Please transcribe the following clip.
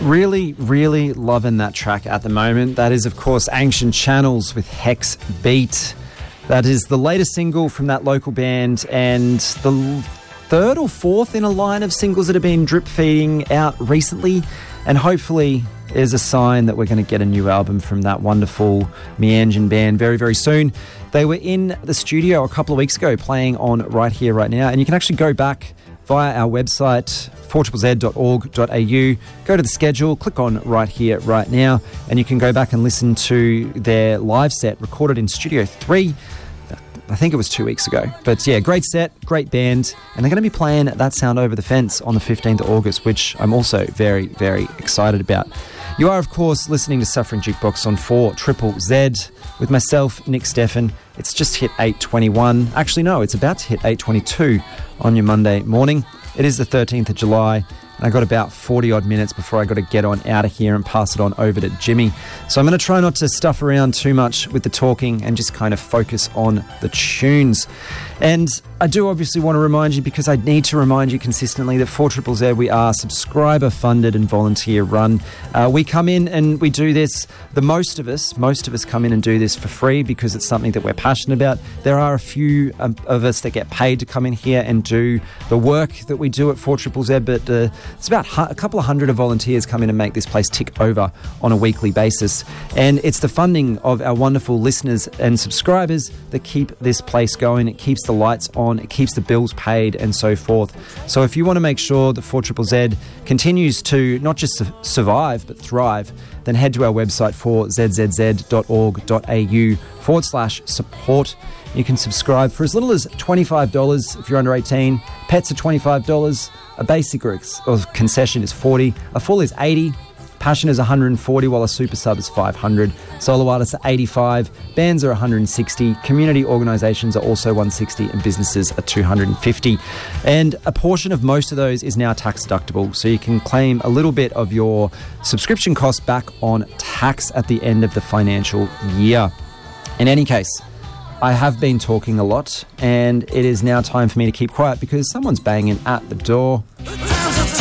Really, really loving that track at the moment. That is, of course, Ancient Channels with Hex Beat. That is the latest single from that local band and the third or fourth in a line of singles that have been drip feeding out recently. And hopefully is a sign that we're going to get a new album from that wonderful Meanjin band very, very soon. They were in the studio a couple of weeks ago playing on Right Here, Right Now. And you can actually go back via our website, 4ZZZ.org.au. Go to the schedule, click on Right Here, Right Now, and you can go back and listen to their live set recorded in Studio 3. I think it was 2 weeks ago. But yeah, great set, great band. And they're going to be playing That Sound Over the Fence on the 15th of August, which I'm also very, very excited about. You are, of course, listening to Suffering Jukebox on 4ZZZ with myself, Nick Steffen. It's just hit 8:21. Actually, no, it's about to hit 8:22 on your Monday morning. It is the 13th of July, and I got about 40-odd minutes before I got to get on out of here and pass it on over to Jimmy. So I'm going to try not to stuff around too much with the talking and just kind of focus on the tunes. And I do obviously want to remind you, because I need to remind you consistently, that 4ZZZ, we are subscriber funded and volunteer run. We come in and we do this. Most of us come in and do this for free because it's something that we're passionate about. There are a few of us that get paid to come in here and do the work that we do at 4ZZZ, but it's about a couple of hundred of volunteers come in and make this place tick over on a weekly basis. And it's the funding of our wonderful listeners and subscribers that keep this place going. It keeps the lights on, it keeps the bills paid, and so forth. So if you want to make sure that 4ZZZ continues to not just survive but thrive, then head to our website, 4ZZZ.org.au/support. You can subscribe for as little as $25 if you're under 18. Pets are $25. A basic or concession is $40. A full is $80. Passion is $140, while a super sub is $500. Solo artists are $85. Bands are $160. Community organisations are also $160, and businesses are $250. And a portion of most of those is now tax deductible, so you can claim a little bit of your subscription costs back on tax at the end of the financial year. In any case, I have been talking a lot, and it is now time for me to keep quiet because someone's banging at the door.